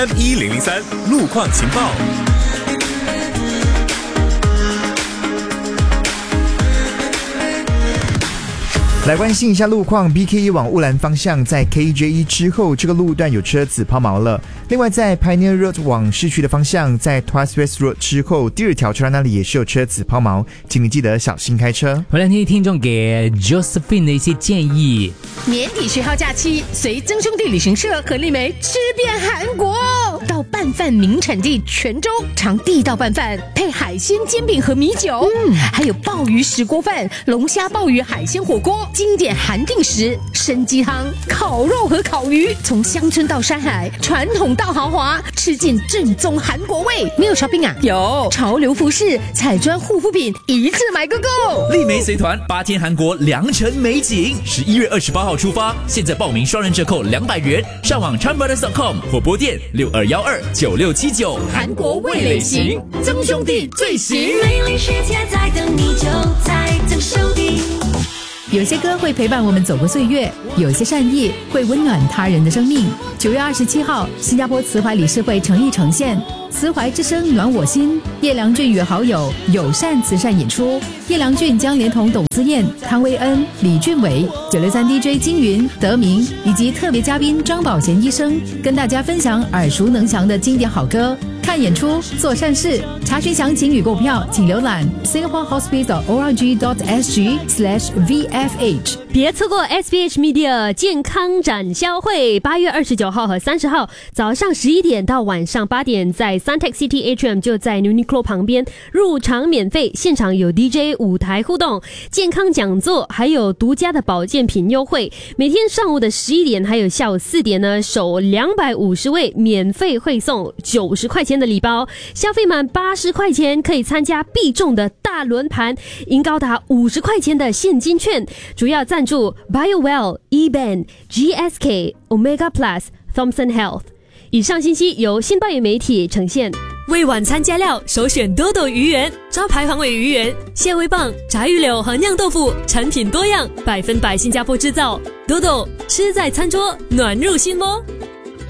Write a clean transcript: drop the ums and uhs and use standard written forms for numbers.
M1003 路况情报。 来关心一下路况 ，BK1 往乌兰方向在 KJ1 之后，这个路段有车子抛锚了。另外，在 Pioneer Road 往市区的方向，在 Tuas West Road 之后，第二条车站那里也是有车子抛锚，请你记得小心开车。 回来听听众给 Josephine 的一些建议。 年底学号假期，随曾兄弟旅行社和丽梅吃遍韩国，到拌饭名产地泉州尝地道拌饭，配海鲜煎饼和米酒，还有鲍鱼石锅饭、龙虾鲍鱼海鲜火锅。经典韩定食、参鸡汤、烤肉和烤鱼，从乡村到山海，传统到豪华，吃尽正宗韩国味。没有 shopping 啊？有潮流服饰、彩妆护肤品，一次买个够。 丽梅随团8天韩国良辰美景，11月28号出发，现在报名双人折扣200元，上网 charmbrothers.com 或拨电62129679。 韩国味蕾行，曾兄弟最行。 美丽世界在等你，就在曾兄弟。 有些歌会陪伴我们走过岁月，有些善意会温暖他人的生命。9月27号，新加坡慈怀理事会诚意呈现慈怀之声暖我心，叶良俊与好友友善慈善演出。叶良俊将连同董思燕、汤威恩、李俊伟、963 DJ 金云、德明以及特别嘉宾张宝贤医生，跟大家分享耳熟能详的经典好歌。看演出，做善事。查询详情与购票，请浏览 singaporehospital.org.sg/VFH。 别错过 SPH Media 健康展销会，8月29号和30号早上11点到晚上8点，在 Suntec City Atrium 就在 Uniqlo 旁边，入场免费，现场有 DJ 舞台互动、健康讲座，还有独家的保健品优惠。每天上午的11点还有下午4点呢，首250位免费会送90块钱的礼包，消费满80块钱可以参加必中的大轮盘，赢高达50块钱的现金券。主要赞助 BioWell、eBan、GSK、Omega Plus、Thomson Health。以上信息由新报业媒体呈现。 为晚餐加料，首选多多鱼圆，招牌黄尾鱼圆、蟹味棒、炸鱼柳和酿豆腐，产品多样，100%新加坡制造。多多吃在餐桌，暖入心窝。